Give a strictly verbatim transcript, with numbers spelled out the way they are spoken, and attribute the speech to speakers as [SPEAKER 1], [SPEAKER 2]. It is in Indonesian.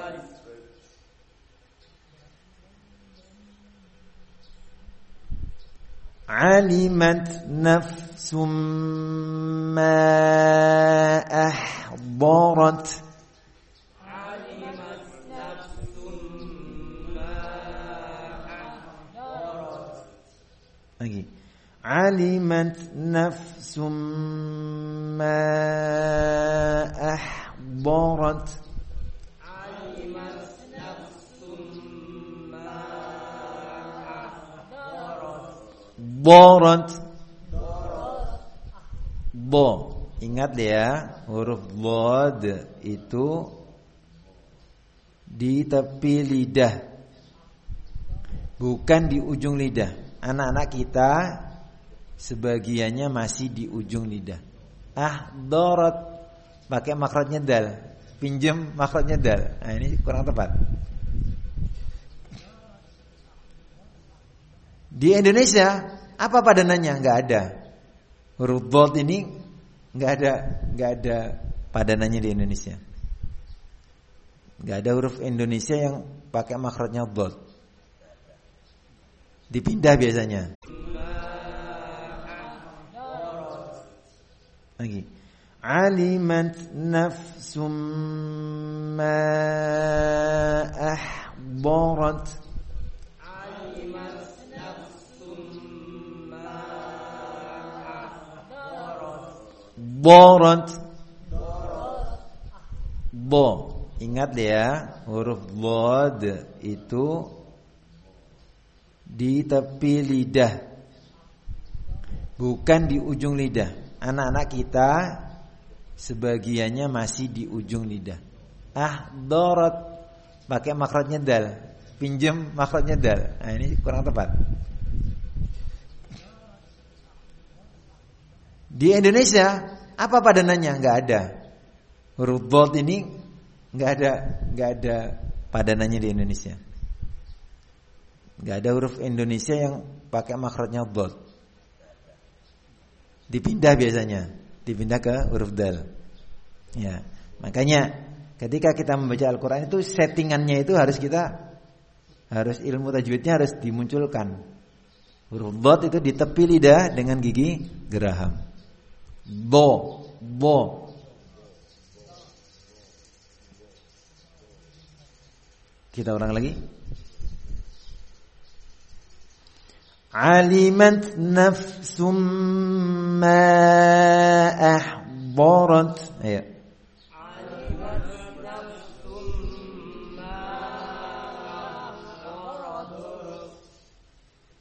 [SPEAKER 1] Alimat nafsum ma ahdarat.
[SPEAKER 2] Alimat nafsum ma ahdarat.
[SPEAKER 1] Lagi. Alimat nafsum ma ahdarat. Darat. Bo. Ingat ya, huruf dhad itu di tepi lidah, bukan di ujung lidah. Anak-anak kita sebagiannya masih di ujung lidah. Ah, darat pakai makhrajnya dal, pinjam makhrajnya dal. Nah, ini kurang tepat. Di Indonesia apa padanannya? Enggak ada. Huruf dhad ini enggak ada, enggak ada padanannya di Indonesia. Enggak ada huruf Indonesia yang pakai makhrajnya dhad. Dipindah biasanya. Lagi. Alimat nafsum ma ahdarat. Darat. Bo. Ingat ya, huruf dhad itu di tepi lidah, bukan di ujung lidah. Anak-anak kita sebagiannya masih di ujung lidah. Ah, darat pakai makhrajnya dal, pinjam makhrajnya dal. Nah, ini kurang tepat. Di Indonesia apa padanannya? Enggak ada. Huruf dhad ini enggak ada, enggak ada padanannya di Indonesia. Enggak ada huruf Indonesia yang pakai makhrajnya dhad. Dipindah biasanya, dipindah ke huruf dal. Ya, makanya ketika kita membaca Al-Qur'an itu settingannya itu harus kita harus ilmu tajwidnya harus dimunculkan. Huruf dhad itu di tepi lidah dengan gigi geraham. Bo, bo. Kita ulang lagi. Alimat nafsum ma ahdarat. Ayo.
[SPEAKER 2] Alimat nafsum